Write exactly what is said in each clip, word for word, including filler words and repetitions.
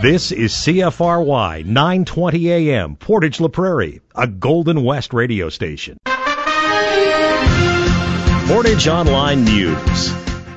This is C F R Y nine twenty A M, Portage La Prairie, a Golden West radio station. Portage Online News.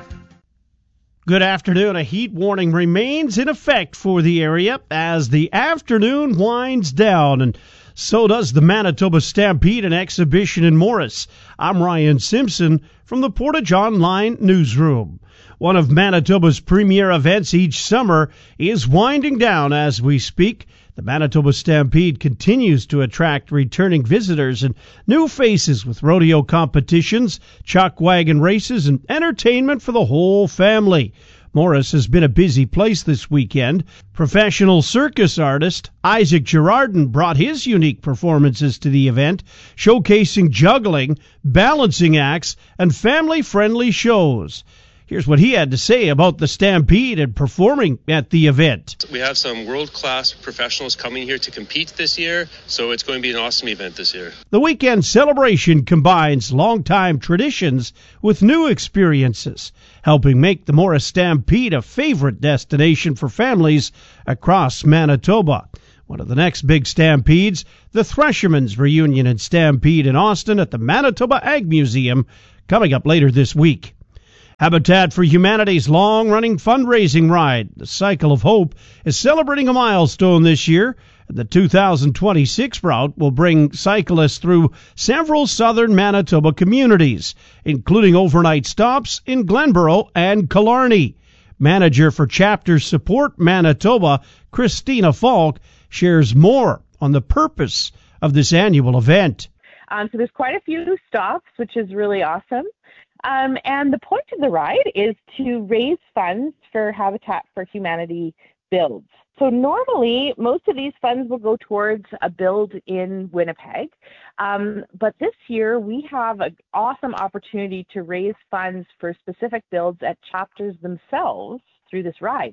Good afternoon. A heat warning remains in effect for the area as the afternoon winds down, and so does the Manitoba Stampede and exhibition in Morris. I'm Ryan Simpson from the Portage Online Newsroom. One of Manitoba's premier events each summer is winding down as we speak. The Manitoba Stampede continues to attract returning visitors and new faces with rodeo competitions, chuck wagon races, and entertainment for the whole family. Morris has been a busy place this weekend. Professional circus artist Isaac Girardin brought his unique performances to the event, showcasing juggling, balancing acts, and family-friendly shows. Here's what he had to say about the Stampede and performing at the event. We have some world-class professionals coming here to compete this year, so it's going to be an awesome event this year. The weekend celebration combines longtime traditions with new experiences, helping make the Morris Stampede a favorite destination for families across Manitoba. One of the next big stampedes, the Threshermen's Reunion and Stampede in Austin at the Manitoba Ag Museum, coming up later this week. Habitat for Humanity's long-running fundraising ride, the Cycle of Hope, is celebrating a milestone this year. The two thousand twenty-six route will bring cyclists through several southern Manitoba communities, including overnight stops in Glenborough and Killarney. Manager for Chapter Support Manitoba, Christina Falk, shares more on the purpose of this annual event. Um, so there's quite a few stops, which is really awesome. Um, and the point of the ride is to raise funds for Habitat for Humanity builds. So normally, most of these funds will go towards a build in Winnipeg. Um, but this year, we have an awesome opportunity to raise funds for specific builds at chapters themselves through this ride.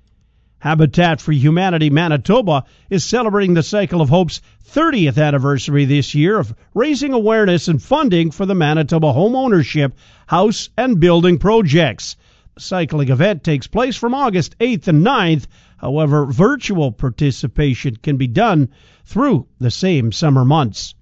Habitat for Humanity Manitoba is celebrating the Cycle of Hope's thirtieth anniversary this year of raising awareness and funding for the Manitoba home ownership, house, and building projects. The cycling event takes place from August eighth and ninth. However, virtual participation can be done through the same summer months.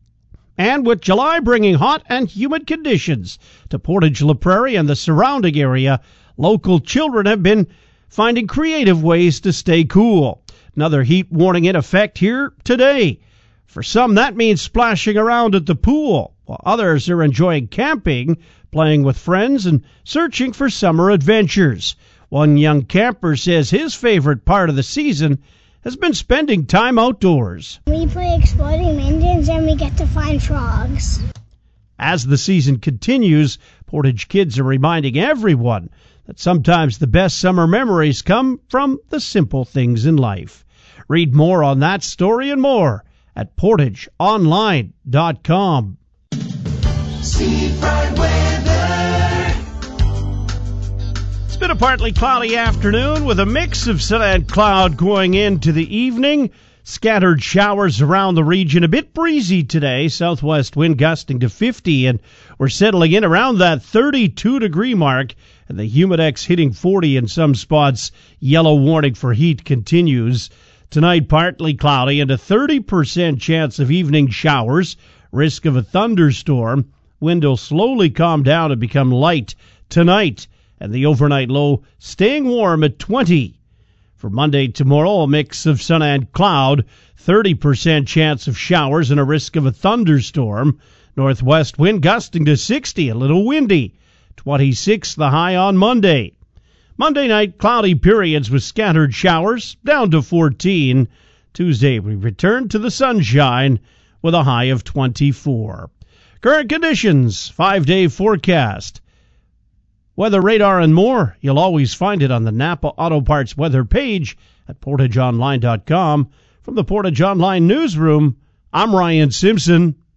And with July bringing hot and humid conditions to Portage La Prairie and the surrounding area, local children have been finding creative ways to stay cool. Another heat warning in effect here today. For some, that means splashing around at the pool, while others are enjoying camping, playing with friends, and searching for summer adventures. One young camper says his favorite part of the season has been spending time outdoors. We play exploding engines and we get to find frogs. As the season continues, Portage kids are reminding everyone that sometimes the best summer memories come from the simple things in life. Read more on that story and more at portage online dot com. Seafront weather. It's been a partly cloudy afternoon with a mix of sun and cloud going into the evening. Scattered showers around the region. A bit breezy today. Southwest wind gusting to fifty, and we're settling in around that thirty-two degree mark. And the Humidex hitting forty in some spots. Yellow warning for heat continues. Tonight, partly cloudy and a thirty percent chance of evening showers. Risk of a thunderstorm. Wind will slowly calm down and become light tonight. And the overnight low staying warm at twenty. For Monday tomorrow, a mix of sun and cloud, thirty percent chance of showers and a risk of a thunderstorm. Northwest wind gusting to sixty, a little windy. twenty-six the high on Monday. Monday night, cloudy periods with scattered showers, down to fourteen. Tuesday, we return to the sunshine with a high of twenty-four. Current conditions, five-day forecast. Weather radar and more, you'll always find it on the Napa Auto Parts weather page at portage online dot com. From the Portage Online Newsroom, I'm Ryan Simpson.